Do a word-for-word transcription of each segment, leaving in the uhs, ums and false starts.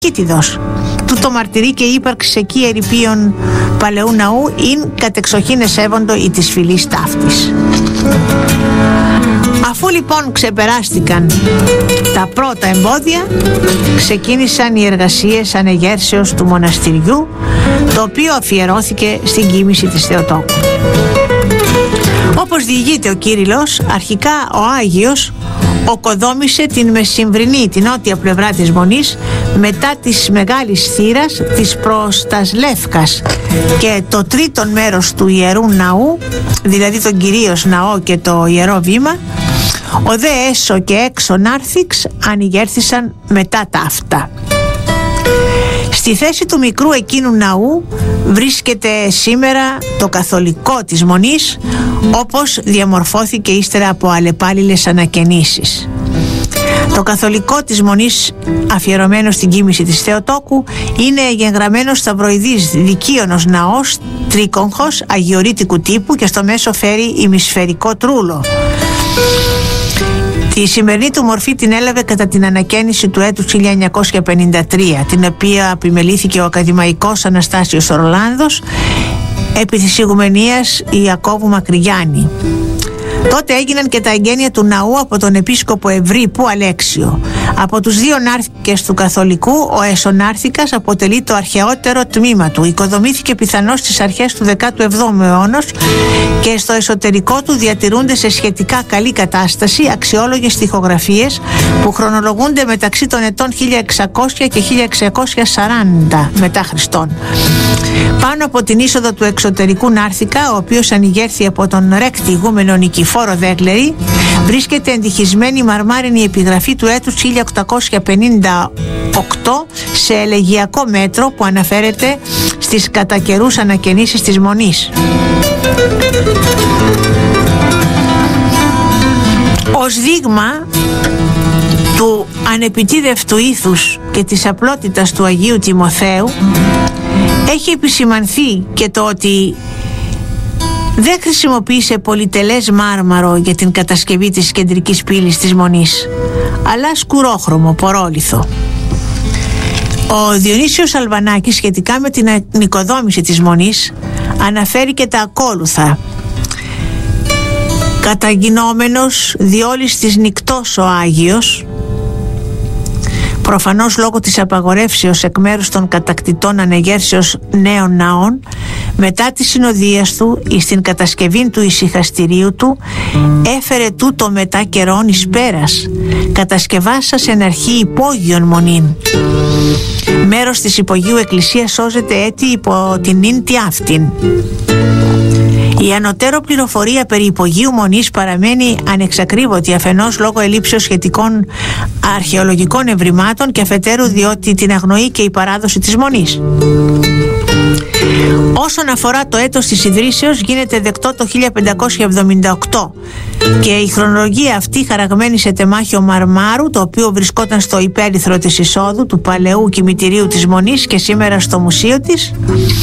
Κήτιδος. Τούτο μαρτυρεί και η ύπαρξη εκεί ερειπίων παλαιού ναού ειν κατεξοχήν εσέβοντο ή της φυλής ταύτης. Αφού λοιπόν ξεπεράστηκαν τα πρώτα εμπόδια, ξεκίνησαν οι εργασίες ανεγέρσεως του μοναστηριού, το οποίο αφιερώθηκε στην κοίμηση της Θεοτόκου. Όπως διηγείται ο Κύριλλος, αρχικά ο Άγιος οκοδόμησε την μεσημβρινή, την νότια πλευρά της Μονής, μετά της μεγάλης θύρας της προς τας Λεύκας, και το τρίτον μέρος του Ιερού Ναού, δηλαδή τον κυρίως ναό και το Ιερό Βήμα, ο δε έσω και έξω νάρθιξ ανηγέρθησαν μετά τα αυτά. Στη θέση του μικρού εκείνου ναού βρίσκεται σήμερα το καθολικό της Μονής, όπως διαμορφώθηκε ύστερα από αλλεπάλληλες ανακαινήσεις. Το καθολικό της Μονής, αφιερωμένο στην κοίμηση της Θεοτόκου, είναι εγγεγραμμένος σταυροειδής δικίωνος ναός, τρίκογχος, αγιορείτικου τύπου, και στο μέσο φέρει ημισφαιρικό τρούλο. Τη σημερινή του μορφή την έλαβε κατά την ανακαίνιση του έτους χίλια εννιακόσια πενήντα τρία, την οποία επιμελήθηκε ο ακαδημαϊκός Αναστάσιος Ορλάνδος επί της ηγουμενίας Ιακώβου Μακρυγιάννη. Τότε έγιναν και τα εγγένεια του ναού από τον επίσκοπο Ευρύππου Αλέξιο. Από τους δύο νάρθικες του καθολικού, ο εσωνάρθικας αποτελεί το αρχαιότερο τμήμα του. Οικοδομήθηκε πιθανώς στις αρχές του δέκατου εβδόμου αιώνα και στο εσωτερικό του διατηρούνται σε σχετικά καλή κατάσταση αξιόλογες στιχογραφίες που χρονολογούνται μεταξύ των ετών χίλια εξακόσια και χίλια εξακόσια σαράντα μετά Χριστόν. Πάνω από την είσοδο του εξωτερικού νάρθικα, ο οποίος ανηγέρθη από τον ρέκτη ηγούμενο Νικηφόρο Δέγκλερη, βρίσκεται εντυχισμένη μαρμάρινη επιγραφή του έτους χίλια οκτακόσια πενήντα οκτώ σε ελεγειακό μέτρο που αναφέρεται στις κατά καιρούς ανακαινήσεις της Μονής. Ως δείγμα του ανεπιτίδευτου ήθους και της απλότητας του Αγίου Τιμοθέου έχει επισημανθεί και το ότι δεν χρησιμοποίησε πολυτελές μάρμαρο για την κατασκευή της κεντρικής πύλης της Μονής, αλλά σκουρόχρωμο πορόλιθο. Ο Διονύσιος Αλβανάκης σχετικά με την ανοικοδόμηση της Μονής αναφέρει και τα ακόλουθα. Καταγινόμενος διόλης της νυκτός ο Άγιος, προφανώς λόγω της απαγορεύσεως εκ μέρους των κατακτητών ανεγέρσεως νέων ναών, μετά τη συνοδείας του εις την κατασκευή του ησυχαστηρίου του, έφερε τούτο μετά καιρόν εις πέρας, κατασκευάσας εν αρχή υπόγειον Μονήν. Μέρος της υπογείου εκκλησίας σώζεται έτη υπό την ίντη αυτήν. Η ανωτέρω πληροφορία περί υπογείου Μονής παραμένει ανεξακρίβωτη, αφενός λόγω ελλείψεως σχετικών αρχαιολογικών ευρημάτων και αφετέρου διότι την αγνοεί και η παράδοση της Μονής. Όσον αφορά το έτος της ιδρύσεως, γίνεται δεκτό το χίλια πεντακόσια εβδομήντα οκτώ και η χρονολογία αυτή, χαραγμένη σε τεμάχιο μαρμάρου, το οποίο βρισκόταν στο υπέρυθρο της εισόδου του παλαιού κημητηρίου της Μονής και σήμερα στο μουσείο της,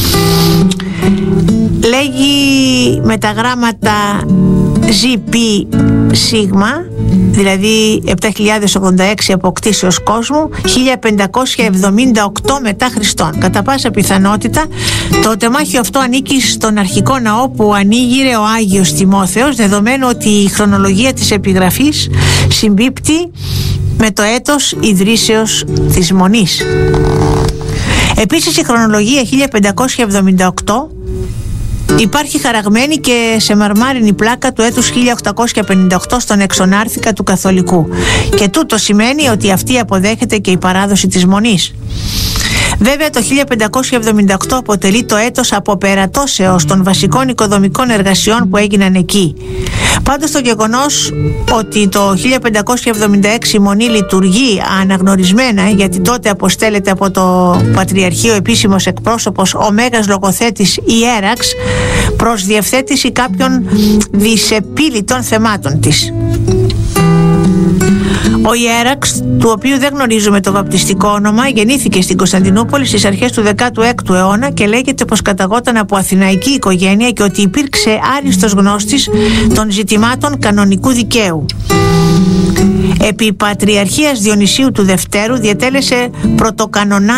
λέγει με τα γράμματα ζι πι σίγμα, δηλαδή επτά χιλιάδες ογδόντα έξι αποκτήσεως κόσμου, χίλια πεντακόσια εβδομήντα οκτώ μετά Χριστόν. Κατά πάσα πιθανότητα το τεμάχιο αυτό ανήκει στον αρχικό ναό που ανοίγειρε ο Άγιος Τιμόθεος, δεδομένου ότι η χρονολογία της επιγραφής συμπίπτει με το έτος ιδρύσεως της Μονής. Επίσης η χρονολογία χίλια πεντακόσια εβδομήντα οκτώ υπάρχει χαραγμένη και σε μαρμάρινη πλάκα του έτους χίλια οκτακόσια πενήντα οκτώ στον εξωνάρθικα του Καθολικού, και τούτο σημαίνει ότι αυτή αποδέχεται και η παράδοση της Μονής. Βέβαια το χίλια πεντακόσια εβδομήντα οκτώ αποτελεί το έτος αποπερατώσεως των βασικών οικοδομικών εργασιών που έγιναν εκεί. Πάντως το γεγονός ότι το χίλια πεντακόσια εβδομήντα έξι η Μονή λειτουργεί αναγνωρισμένα, γιατί τότε αποστέλλεται από το Πατριαρχείο επίσημος εκπρόσωπος ο Μέγας Λογοθέτης Ιέραξ προς διευθέτηση κάποιων δυσεπίλητων θεμάτων της. Ο Ιέραξ, του οποίου δεν γνωρίζουμε το βαπτιστικό όνομα, γεννήθηκε στην Κωνσταντινούπολη στις αρχές του δέκατου έκτου αιώνα και λέγεται πως καταγόταν από αθηναϊκή οικογένεια και ότι υπήρξε άριστος γνώστης των ζητημάτων κανονικού δικαίου. Επί Πατριαρχίας Διονυσίου του Δευτέρου διατέλεσε πρωτοκανονά